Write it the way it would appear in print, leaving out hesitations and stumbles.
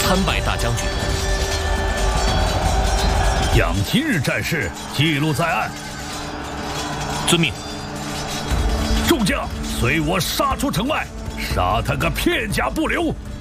参拜大将军。 将今日战事记录在案。 遵命。 众将，随我杀出城外，杀他个片甲不留！